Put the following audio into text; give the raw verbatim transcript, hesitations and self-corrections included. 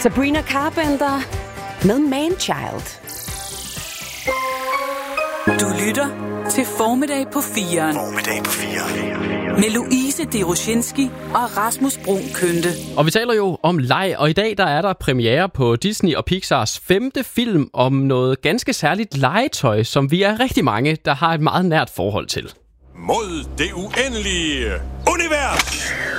Sabrina Carpenter med Manchild. Du lytter til Formiddag på firen. Formiddag på firen. Med Louise Deroshinski og Rasmus Brun Kønte. Og vi taler jo om leg, og i dag der er der premiere på Disney og Pixars femte film om noget ganske særligt legetøj, som vi er rigtig mange, der har et meget nært forhold til. Mod det uendelige univers.